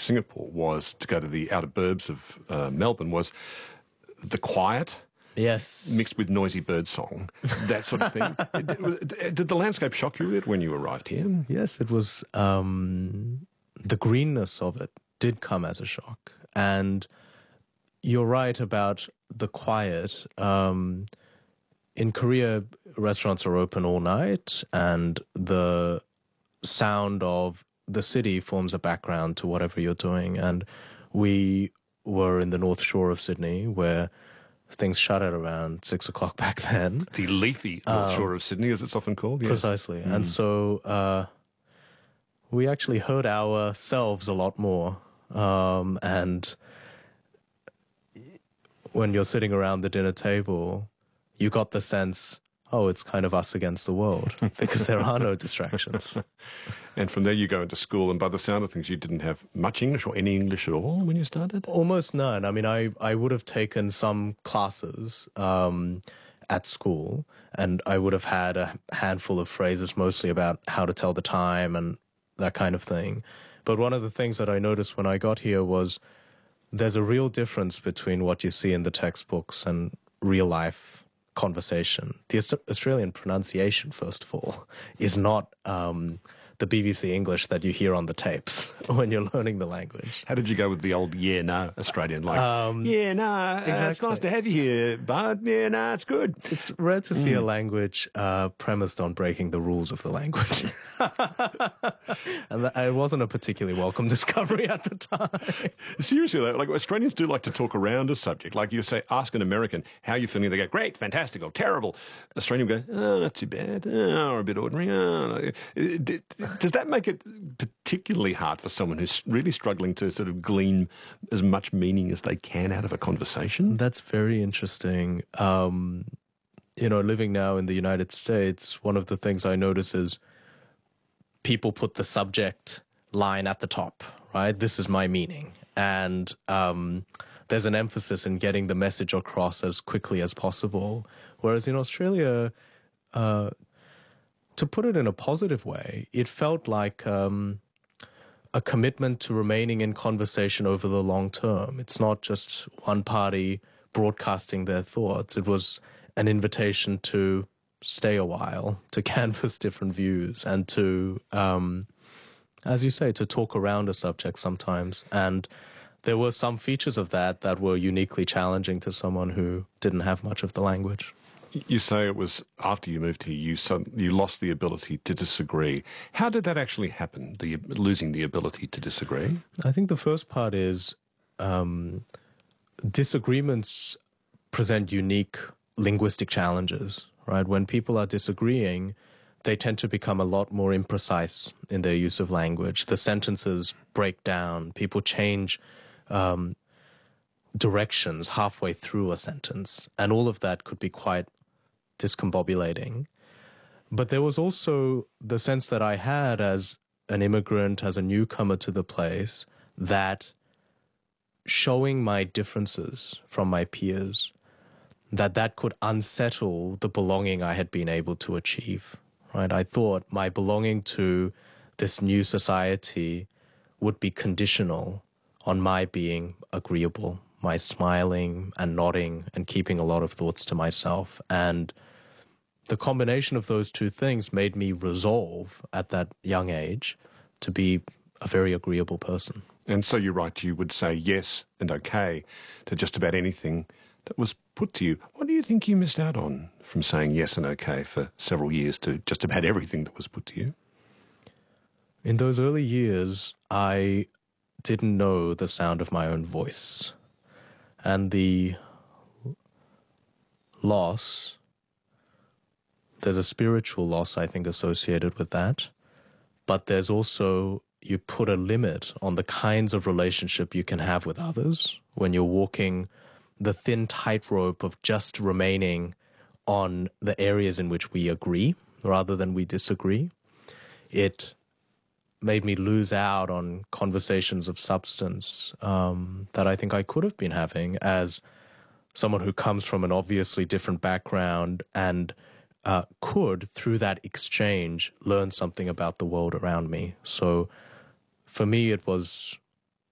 Singapore was to go to the outer burbs of Melbourne was the quiet. Yes. Mixed with noisy bird song, that sort of thing. Did the landscape shock you a bit when you arrived here? Yes, it was. The greenness of it did come as a shock. And you're right about the quiet. In Korea, restaurants are open all night, and the sound of the city forms a background to whatever you're doing. And we were in the North Shore of Sydney, where things shut at around 6 o'clock back then. The leafy North Shore of Sydney, as it's often called. Yes. Precisely. And so we actually heard ourselves a lot more. And when you're sitting around the dinner table, you got the sense, oh, it's kind of us against the world, because there are no distractions. And from there you go into school, and by the sound of things, you didn't have much English or any English at all when you started? Almost none. I mean, I would have taken some classes at school, and I would have had a handful of phrases, mostly about how to tell the time and that kind of thing. But one of the things that I noticed when I got here was there's a real difference between what you see in the textbooks and real life conversation. The Australian pronunciation, first of all, is not the BBC English that you hear on the tapes when you're learning the language. How did you go with the old yeah, no Australian? Like, yeah, no, exactly. It's nice to have you here, bud. Yeah, no, it's good. It's rare to see a language premised on breaking the rules of the language. And it wasn't a particularly welcome discovery at the time. Seriously, though, like Australians do like to talk around a subject. Like you say, ask an American, how are you feeling? They go, great, fantastic, or terrible. Australian go, oh, not too bad, or a bit ordinary. Oh, no. Does that make it particularly hard for someone who's really struggling to sort of glean as much meaning as they can out of a conversation? That's very interesting. Living now in the United States, one of the things I notice is people put the subject line at the top, right? This is my meaning. And there's an emphasis in getting the message across as quickly as possible. Whereas in Australia, to put it in a positive way, it felt like a commitment to remaining in conversation over the long term. It's not just one party broadcasting their thoughts. It was an invitation to stay a while, to canvass different views, and to, as you say, to talk around a subject sometimes. And there were some features of that were uniquely challenging to someone who didn't have much of the language. You say it was after you moved here, you lost the ability to disagree. How did that actually happen, losing the ability to disagree? I think the first part is disagreements present unique linguistic challenges, right? When people are disagreeing, they tend to become a lot more imprecise in their use of language. The sentences break down. People change directions halfway through a sentence, and all of that could be quite discombobulating. But there was also the sense that I had as an immigrant, as a newcomer to the place, that showing my differences from my peers, that could unsettle the belonging I had been able to achieve, right? I thought my belonging to this new society would be conditional on my being agreeable, my smiling and nodding and keeping a lot of thoughts to myself. And the combination of those two things made me resolve at that young age to be a very agreeable person. And so you're right, you would say yes and okay to just about anything that was put to you. What do you think you missed out on from saying yes and okay for several years to just about everything that was put to you? In those early years, I didn't know the sound of my own voice. And the loss, there's a spiritual loss, I think, associated with that. But there's also, you put a limit on the kinds of relationship you can have with others when you're walking the thin tightrope of just remaining on the areas in which we agree rather than we disagree. It made me lose out on conversations of substance that I think I could have been having as someone who comes from an obviously different background and could, through that exchange, learn something about the world around me. So for me, it was